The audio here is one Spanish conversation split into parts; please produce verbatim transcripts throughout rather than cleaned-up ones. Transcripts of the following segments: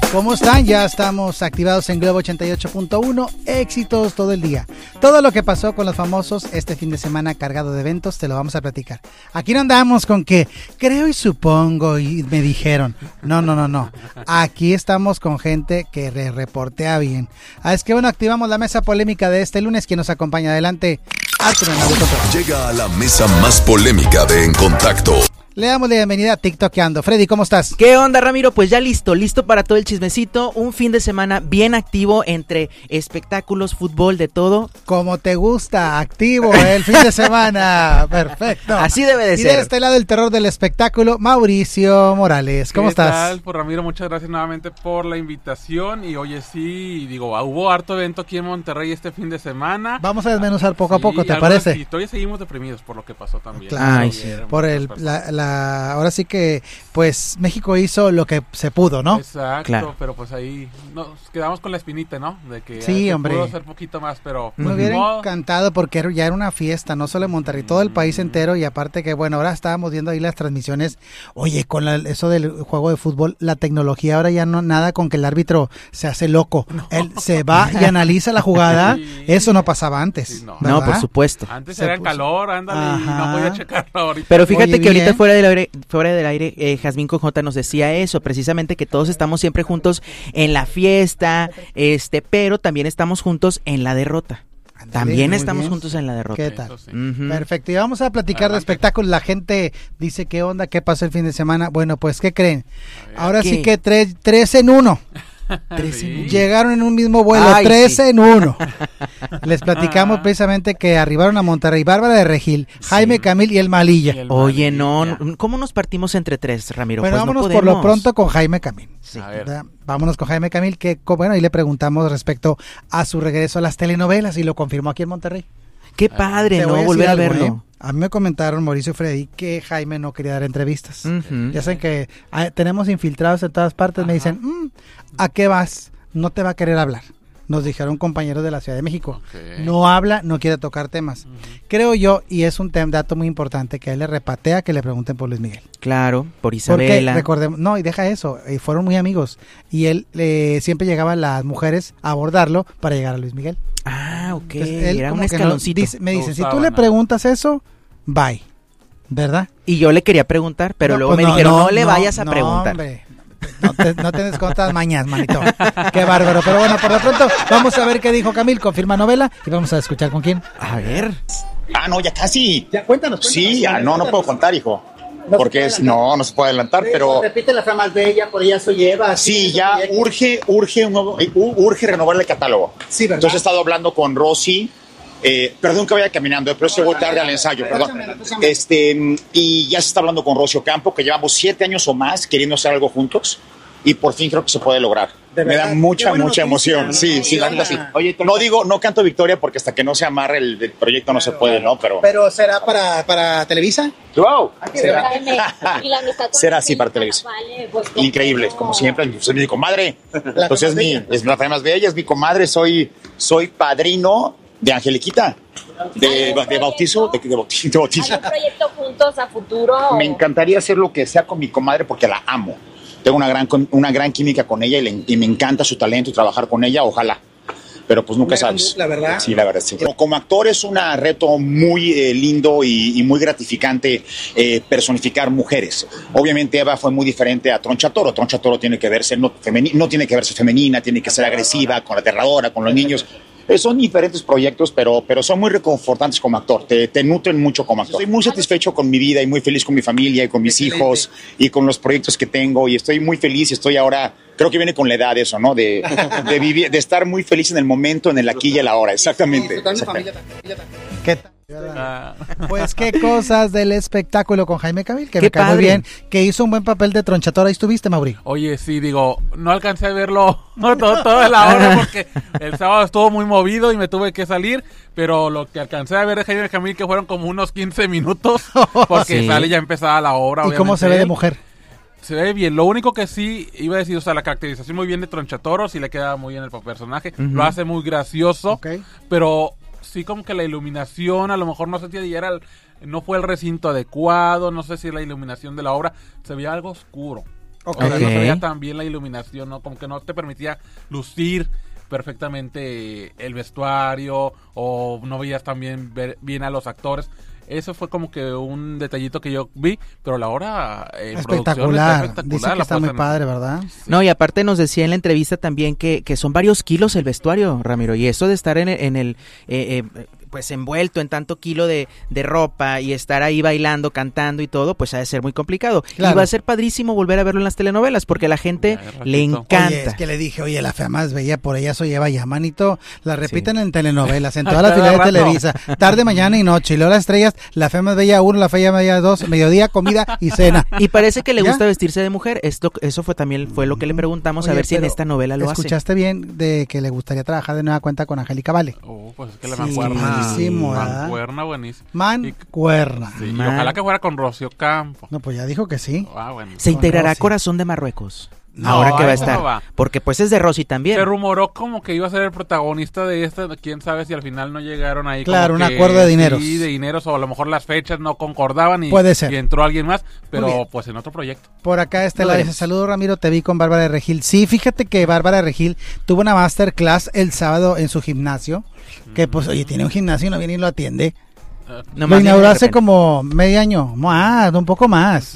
¿Cómo están? Ya estamos activados en Globo ochenta y ocho punto uno, éxitos todo el día. Todo lo que pasó con los famosos este fin de semana cargado de eventos te lo vamos a platicar. Aquí no andamos con que creo y supongo y me dijeron. No, no, no, no. Aquí estamos con gente que le reportea bien. Ah, es que bueno, activamos la mesa polémica de este lunes. ¿Quién nos acompaña? Adelante, Arturo. Llega a la mesa más polémica de En Contacto. Le damos la bienvenida a TikTokeando. Freddy, ¿cómo estás? ¿Qué onda, Ramiro? Pues ya listo, listo para todo el chismecito. Un fin de semana bien activo entre espectáculos, fútbol, de todo. Como te gusta, activo el fin de semana. Perfecto. Así debe de y ser. Y de este lado el terror del espectáculo, Mauricio Morales. ¿Cómo ¿Qué estás? ¿Qué tal? Pues Ramiro, muchas gracias nuevamente por la invitación. Y oye, sí, digo, hubo harto evento aquí en Monterrey este fin de semana. Vamos a desmenuzar poco sí, a poco, ¿te parece? Y todavía seguimos deprimidos por lo que pasó también. Claro, Ay, sí. por el, la, la, ahora sí que, pues, México hizo lo que se pudo, ¿no? Exacto, claro. Pero pues ahí nos quedamos con la espinita, ¿no? De que sí, se hombre. pudo hacer poquito más, pero... Me hubiera no. encantado porque ya era una fiesta, no solo en Monterrey, todo el país entero, y aparte que, bueno, ahora estábamos viendo ahí las transmisiones. Oye, con la, eso del juego de fútbol, la tecnología ahora ya no, nada con que el árbitro se hace loco. No. Él se va y analiza la jugada, sí. Eso no pasaba antes. Sí, no. no, por supuesto. Antes se era en calor, ándale, y no podía checarlo ahorita. Pero fíjate Oye, que ahorita bien. fuera del aire, fuera del aire eh, Jazmín Conjota nos decía eso, precisamente que todos estamos siempre juntos en la fiesta, este, pero también estamos juntos en la derrota. Andale, también estamos bien. juntos en la derrota. ¿Qué tal? Sí. Uh-huh. Perfecto, y vamos a platicar Adelante. de espectáculos. La gente dice, ¿qué onda? ¿Qué pasó el fin de semana? Bueno, pues, ¿qué creen? Ahora ¿Qué? sí que tres, tres en uno. Sí. Llegaron en un mismo vuelo, Ay, tres sí. en uno. Les platicamos precisamente que arribaron a Monterrey Bárbara de Regil, Jaime sí. Camil y el Malilla. Y el Oye, Malilla. no, ¿cómo nos partimos entre tres, Ramiro? Bueno, pues vámonos no por lo pronto con Jaime Camil. Sí. Vámonos con Jaime Camil, que bueno, y le preguntamos respecto a su regreso a las telenovelas y lo confirmó aquí en Monterrey. Qué padre, Te ¿no? A Volver a algo, verlo. ¿eh? A mí me comentaron, Mauricio y Freddy, que Jaime no quería dar entrevistas. Uh-huh. Ya saben que ah, tenemos infiltrados en todas partes. Ajá. Me dicen, mmm, ¿a qué vas? No te va a querer hablar. Nos dijeron compañeros de la Ciudad de México. Okay. No habla, no quiere tocar temas. Uh-huh. Creo yo, y es un tem- dato muy importante, que a él le repatea que le pregunten por Luis Miguel. Claro, por Isabela. Porque, recordemos, no, y deja eso, eh, fueron muy amigos. Y él eh, siempre llegaban las mujeres a abordarlo para llegar a Luis Miguel. Ah, ok. Entonces, él era un como escaloncito. No, dice, me dicen, si tú le preguntas eso, bye. ¿Verdad? Y yo le quería preguntar, pero no, luego pues me no, dijeron, no, no le no, vayas a no, preguntar. Hombre. No te, no te des cuantas mañas, manito. Qué bárbaro. Pero bueno, por lo pronto, vamos a ver qué dijo Camil. Confirma novela y vamos a escuchar con quién. A ver. Ah, no, ya casi. Ya, cuéntanos, cuéntanos. Sí, ya, no, no puedo contar, hijo. No porque es, no, no se puede adelantar, sí, pero... Repite la frase más bella, por ella se lleva. Sí, ya urge, urge, un nuevo, urge renovar el catálogo. Sí, ¿verdad? Entonces he estado hablando con Rosy. Eh, perdón que vaya caminando, pero se voy tarde al ensayo, perdón. Este, y ya se está hablando con Rocío Campo, que llevamos siete años o más queriendo hacer algo juntos, y por fin creo que se puede lograr. Me da mucha, mucha emoción. ¿No? Sí, sí, la neta sí. Oye, no digo, no canto victoria porque hasta que no se amarre el, el proyecto no se puede, ¿no? Pero, pero ¿será para, para Televisa? ¡Wow! ¿Será? Será así para Televisa. Increíble, como siempre, es mi comadre. Entonces es mi, es la más bella, es mi comadre, soy, soy padrino de Angeliquita, de, de bautizo, de, de bautizo, de bautizo. ¿Hay un proyecto juntos a futuro? Me encantaría hacer lo que sea con mi comadre porque la amo. Tengo una gran, una gran química con ella y, le, y me encanta su talento y trabajar con ella, ojalá. Pero pues nunca sabes. La verdad. Sí, la verdad, sí. Como, como actor es un reto muy eh, lindo y, y muy gratificante eh, personificar mujeres. Obviamente Eva fue muy diferente a Troncha Toro. Troncha Toro tiene que verse, no, femeni- no tiene que verse femenina, tiene que ser agresiva, con la aterradora, con los niños. Eh, son diferentes proyectos, pero, pero son muy reconfortantes como actor, te, te nutren mucho como actor. Estoy muy satisfecho con mi vida y muy feliz con mi familia y con mis hijos y con los proyectos que tengo y estoy muy feliz y estoy ahora, creo que viene con la edad eso, ¿no? De, de, vivir, de estar muy feliz en el momento, en el aquí y el ahora, exactamente. exactamente. ¿Qué tal? Pues qué cosas del espectáculo con Jaime Camil, que qué me cae muy padre. bien, que hizo un buen papel de tronchatora. Ahí estuviste, Mauri. Oye, sí, digo, no alcancé a verlo todo, toda la hora porque el sábado estuvo muy movido y me tuve que salir, pero lo que alcancé a ver de Jaime Camil que fueron como unos quince minutos porque sí. sale ya empezada la obra. ¿Y cómo se ve de mujer? Se ve bien, lo único que sí iba a decir, o sea, la caracterización muy bien de Tronchatoro, sí le queda muy bien el personaje, uh-huh. Lo hace muy gracioso, okay. Pero sí como que la iluminación, a lo mejor no sé si era el, no fue el recinto adecuado, no sé si la iluminación de la obra, se veía algo oscuro. Okay. No se Ok. veía tan bien la iluminación, ¿no? Como que no te permitía lucir perfectamente el vestuario o no veías también ver bien a los actores. Eso fue como que un detallito que yo vi, pero la hora eh, espectacular. espectacular. Dice que está muy padre, ¿verdad? Sí. No, y aparte nos decía en la entrevista también que, que son varios kilos el vestuario, Ramiro, y eso de estar en el, en el eh, eh, pues envuelto en tanto kilo de, de ropa y estar ahí bailando, cantando y todo, pues ha de ser muy complicado. Claro. Y va a ser padrísimo volver a verlo en las telenovelas, porque a la gente Ya, le ratito. encanta. Oye, es que le dije, oye, la fea más bella por ella eso lleva ya, manito. La repiten Sí. en telenovelas, en todas las Cada filiales de rato. Televisa. Tarde, mañana y noche. Y luego las estrellas, la fea más bella uno, la fea más bella dos, mediodía, comida y cena. Y parece que le ¿Ya? gusta vestirse de mujer. Esto, eso fue también fue lo que le preguntamos a Oye, ver si en pero esta novela lo hace. ¿escuchaste bien de que le gustaría trabajar de nueva cuenta con Angélica Vale? Oh, pues es que la Sí, mancuerna. buenísimo, ¿verdad? Mancuerna, buenísimo. Y- Mancuerna. sí, y Man. ojalá que fuera con Rocío Campo. No, pues ya dijo que sí. Ah, bueno. Se integrará Rosy. Corazón de Marruecos. No, ahora que va a eso estar. no va. Porque pues es de Rosy también. Se rumoró como que iba a ser el protagonista de esta, quién sabe si al final no llegaron ahí. Claro, como un que acuerdo de dineros. Sí, de dineros, o a lo mejor las fechas no concordaban y, Puede ser. y entró alguien más, Muy pero bien. pues en otro proyecto. Por acá este Lo la dice, veremos. saludos Ramiro, te vi con Bárbara de Regil. Sí, fíjate que Bárbara de Regil tuvo una masterclass el sábado en su gimnasio, que pues oye, tiene un gimnasio y no viene y lo atiende. No, Lo más bien inauguró de hace repente. como medio año, más, un poco más.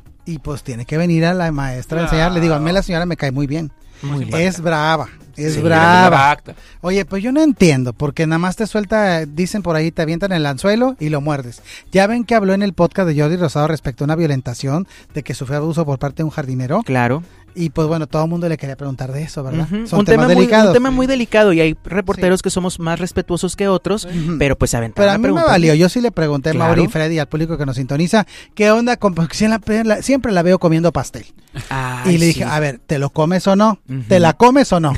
Y pues tiene que venir a la maestra a enseñar. Le digo, a mí la señora me cae muy bien. Muy bien. Es brava, es Sí, brava. acta. Oye, pues yo no entiendo, porque nada más te suelta, dicen por ahí, te avientan el anzuelo y lo muerdes. Ya ven que habló en el podcast de Jordi Rosado respecto a una violentación, de que sufrió abuso por parte de un jardinero. Claro. Y pues bueno, todo el mundo le quería preguntar de eso, ¿verdad? Ujú. Son un, temas tema muy, delicados. un tema muy delicado y hay reporteros que somos más respetuosos que otros, Ujú. pero pues se aventaron Pero a mí me preguntar. valió, yo sí le pregunté a Claro. Mauri y Freddy, al público que nos sintoniza, ¿qué onda? Con, porque siempre, la, siempre la veo comiendo pastel. Ay, y le dije, sí. a ver, ¿te lo comes o no? Ujú. ¿Te la comes o no?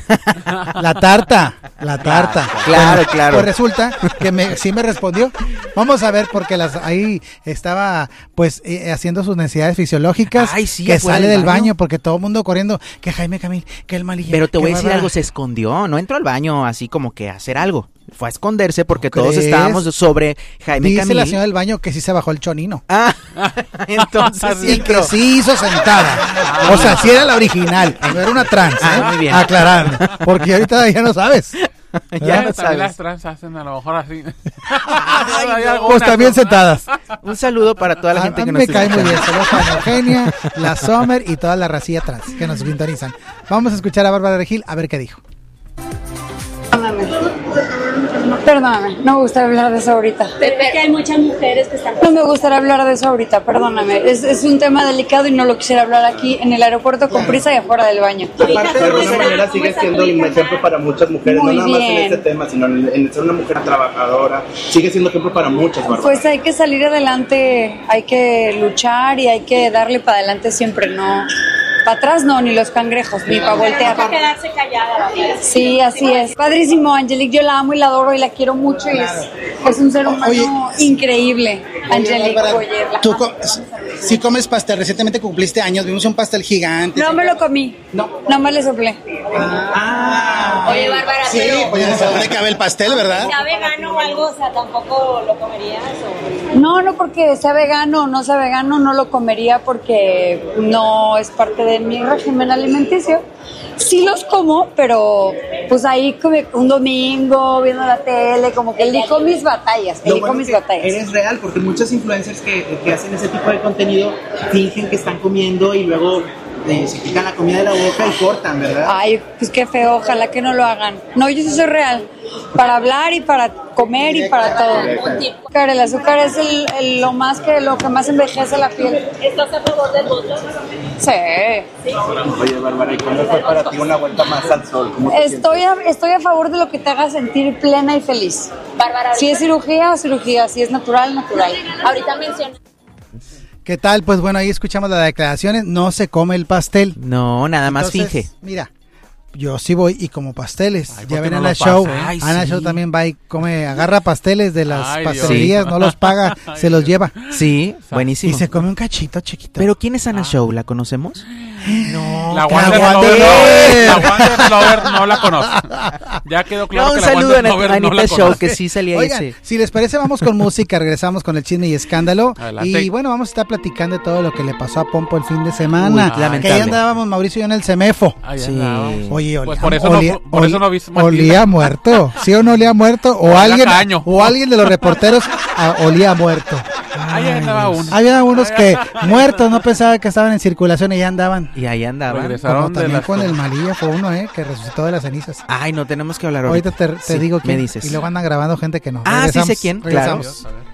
La tarta, la tarta. Claro, Bueno, claro. Pues resulta que me, sí me respondió. Vamos a ver, porque las ahí estaba pues eh, haciendo sus necesidades fisiológicas, Ay, sí, que afuera sale del del baño. baño. porque todo el mundo corriendo, que Jaime Camil, que el malilla. Pero te que voy a decir Bárbara. algo, se escondió, no entró al baño así como que a hacer algo. Fue a esconderse porque ¿Tú todos crees? estábamos sobre Jaime Dice Camil. la señora del baño que sí se bajó el chonino. Ah, entonces Y sí, que pero- sí hizo sentada. O sea, sí era la original, no era una trans. ¿eh? Ah, muy bien. Aclarar, porque ahorita ya no sabes. ya También lo sabes. las trans hacen a lo mejor así. Ay, Hay no. algunas, Pues también ¿no? sentadas. Un saludo para toda la A, gente a que mí nos me cae está muy bien. escuchando. Saludos a Eugenia, la Sommer y toda la racilla trans que nos sintonizan. Vamos a escuchar a Bárbara Regil a ver qué dijo. Perdóname. Perdóname, no me gustaría hablar de eso ahorita. Pero es que hay muchas mujeres que están... No me gustaría hablar de eso ahorita, perdóname. Es, es un tema delicado y no lo quisiera hablar aquí en el aeropuerto con prisa y afuera del baño. Aparte, de alguna manera sigue siendo un ejemplo para muchas mujeres, Muy no nada más en bien. este tema, sino en, en ser una mujer trabajadora. Sigue siendo ejemplo para muchas, Bárbara. Pues hay que salir adelante, hay que luchar y hay que darle para adelante siempre, no. Para atrás no, ni los cangrejos, ni para voltear. Para quedarse callada la vida. Sí, así es. Padrísimo, Angelique, yo la amo y la adoro y la quiero mucho y es, es un ser humano Oye, increíble. Angelique Bárbara, Boyer. la tú amo. co- si comes pastel, recientemente cumpliste años, vimos un pastel gigante. No me lo comí, No. no me le soplé. Ah, Oye, Bárbara, sí, pero... pues ya sabes dónde cabe el pastel, ¿verdad? ¿Sea vegano o algo? O sea, ¿tampoco lo comerías? O... No, no porque sea vegano o no sea vegano, no lo comería porque no es parte de mi régimen alimenticio. Sí los como, pero pues ahí como un domingo viendo la tele, como que elijo mis batallas, Lo elijo bueno mis que batallas. eres real, porque muchos influencers que, que hacen ese tipo de contenido fingen que están comiendo y luego eh, se quitan la comida de la boca y cortan, ¿verdad? Ay, pues qué feo, ojalá que no lo hagan. No, yo sí soy real, para hablar y para comer y para todo. Azúcar, el azúcar es el, el- lo más que lo que más envejece la piel. ¿Estás a favor del voto? Sí. Oye, Bárbara, ¿y cómo fue para ti una vuelta más al sol? ¿Cómo te Estoy a, estoy a favor de lo que te haga sentir plena y feliz. Bárbara, Si es cirugía, cirugía. Si es natural, natural. ahorita menciona... ¿Qué tal? Pues bueno, ahí escuchamos las declaraciones. No se come el pastel. No, nada más Entonces, finge. Mira, yo sí voy y como pasteles. Ay, ¿por Ya qué ven no a la lo show. pasa, eh? Ay, Ana sí. Show también va y come, agarra pasteles de las Ay, Dios. pastelerías, Sí. no los paga, se los lleva. Sí, Y buenísimo. se come un cachito chiquito. Pero ¿quién es Ana Show? ¿La conocemos? no, La que Wonder aguante. Lover no, la Wonder Lover no la conozco. Ya quedó claro No, que un la saludo a Wanda no, ver- no Anita la Show, conoce. que sí salía Oigan, ese. si les parece, vamos con música, regresamos con el chisme y escándalo. Adelante. Y bueno, vamos a estar platicando de todo lo que le pasó a Pompo el fin de semana. Uy, que lamentable. ahí andábamos Mauricio y yo en el Semefo. Ahí Sí. andaba. Oye, olía, Pues por eso no- olía, por eso no vi Matilda. olía muerto. ¿Sí o no olía muerto? O Olía alguien, caño. o alguien de los reporteros ah, olía muerto. Ahí andaba Dios. uno. Había unos que muertos no pensaban que estaban en circulación y ya andaban. Y ahí andaban. Regresaron Como de también las- con el Malilla fue uno, ¿eh? Que resucitó de las cenizas. Ay, no tenemos que hablar Ahorita ahorita. te, te Sí, digo me quién. dices. Y luego andan grabando gente que no. Ah, sí sé Regresamos, quién, regresamos. claro. A ver.